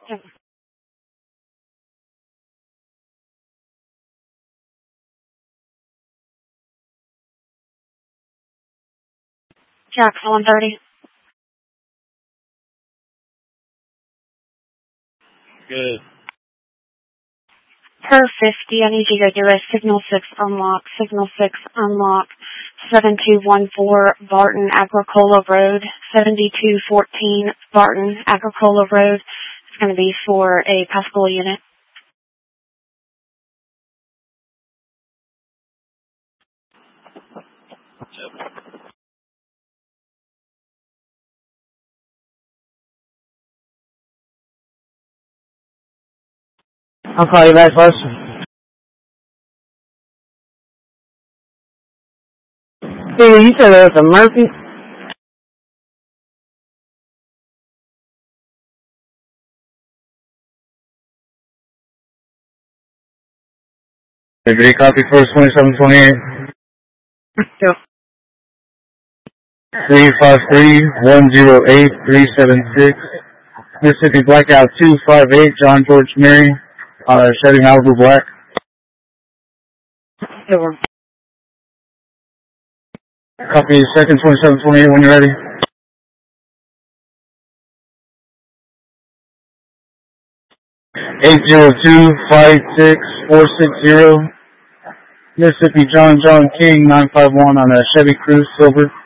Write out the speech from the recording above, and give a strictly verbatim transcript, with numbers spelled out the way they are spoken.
Jack, one thirty. Good. Per fifty, I need you to do a signal six unlock, signal six unlock, seven two one four Barton Agricola Road, seventy-two fourteen Barton Agricola Road. It's going to be for a Pascal unit. I'll call you back, boss. Hey, you said it was a Murphy? Everybody copy first twenty-seven twenty-eight. Yep. three five three, one zero eight, three seven six. Mississippi Blackout two five eight, John George Mary, uh, Chevy Malibu Black. Sure. Copy second twenty-seven twenty-eight when you're ready. eight zero two, five six four six zero. Mississippi John John King nine five one on a Chevy Cruze Silver.